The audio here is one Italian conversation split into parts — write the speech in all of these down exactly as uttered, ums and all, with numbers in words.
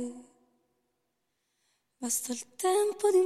Basta il tempo di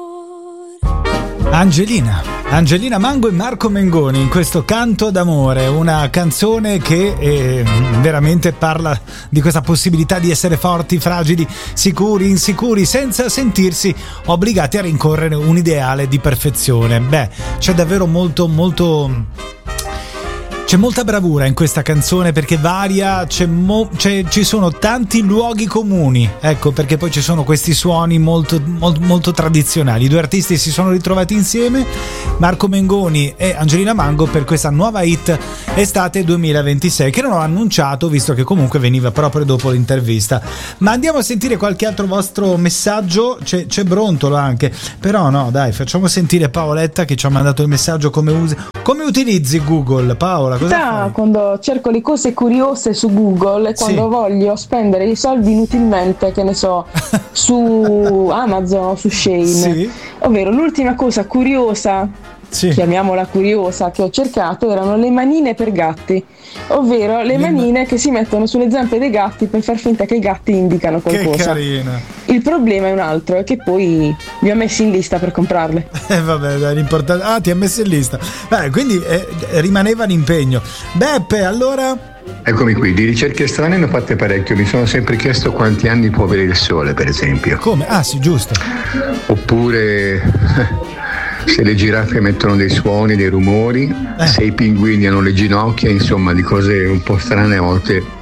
un fiore. Angelina, Angelina Mango e Marco Mengoni in questo Canto d'amore, una canzone che eh, veramente parla di questa possibilità di essere forti, fragili, sicuri, insicuri, senza sentirsi obbligati a rincorrere un ideale di perfezione. Beh, c'è davvero molto molto c'è molta bravura in questa canzone, perché varia, c'è mo, c'è, ci sono tanti luoghi comuni, ecco, perché poi ci sono questi suoni molto, molto, molto tradizionali. I due artisti si sono ritrovati insieme, Marco Mengoni e Angelina Mango, per questa nuova hit estate duemilaventisei, che non ho annunciato visto che comunque veniva proprio dopo l'intervista. Ma andiamo a sentire qualche altro vostro messaggio. C'è, c'è Brontolo anche, però no, dai, facciamo sentire Paoletta che ci ha mandato il messaggio. Come usi, come utilizzi Google, Paola? Da, quando cerco le cose curiose su Google e quando sì. voglio spendere i soldi inutilmente, che ne so, su Amazon o su Shein, sì. ovvero l'ultima cosa curiosa, sì. chiamiamola curiosa, che ho cercato erano le manine per gatti, ovvero le, le manine ma... che si mettono sulle zampe dei gatti per far finta che i gatti indicano qualcosa. Che carina. Il problema è un altro, è che poi li ho messi in lista per comprarle. Eh vabbè, dai, l'importante. Ah, ti ha messo in lista. Beh, quindi eh, rimaneva l'impegno. Beppe, allora. Eccomi qui, di ricerche strane ne ho fatte parecchio. Mi sono sempre chiesto quanti anni può avere il sole, per esempio. Come? Ah, sì, giusto. Oppure se le giraffe mettono dei suoni, dei rumori, eh. se i pinguini hanno le ginocchia, insomma, di cose un po' strane a volte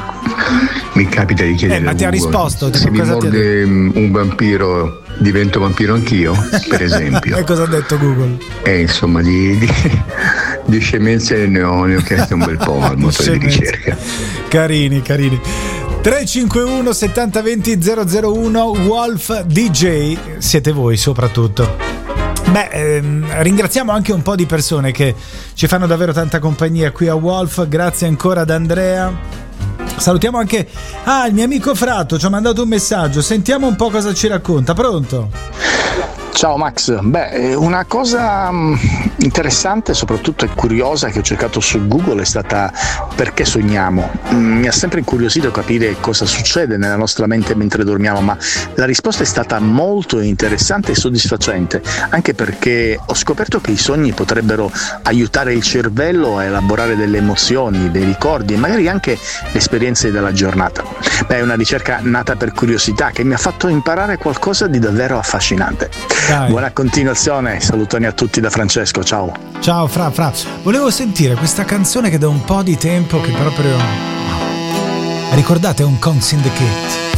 mi capita di chiedere. Eh, ma ti ha risposto? Se mi morde un vampiro, divento vampiro anch'io, per esempio. E cosa ha detto Google? Eh, insomma, di, di, di scemenze ne ho, ne ho chiesto un bel po' al motore di ricerca. Carini, carini. tre cinque uno settanta venti zero zero uno Wolf D J, siete voi soprattutto. Beh, ehm, ringraziamo anche un po' di persone che ci fanno davvero tanta compagnia qui a Wolf. Grazie ancora ad Andrea. Salutiamo anche ah, il mio amico Fratto, ci ha mandato un messaggio. Sentiamo un po' cosa ci racconta. Pronto? Ciao Max, beh, una cosa interessante, soprattutto e curiosa, che ho cercato su Google è stata perché sogniamo. Mi ha sempre incuriosito capire cosa succede nella nostra mente mentre dormiamo, ma la risposta è stata molto interessante e soddisfacente, anche perché ho scoperto che i sogni potrebbero aiutare il cervello a elaborare delle emozioni, dei ricordi e magari anche le esperienze della giornata. Beh, è una ricerca nata per curiosità che mi ha fatto imparare qualcosa di davvero affascinante. Dai. Buona continuazione, salutoni a tutti da Francesco, ciao. Ciao Fra, Fra. Volevo sentire questa canzone che da un po' di tempo che proprio... Ricordate un Conks in the Kit?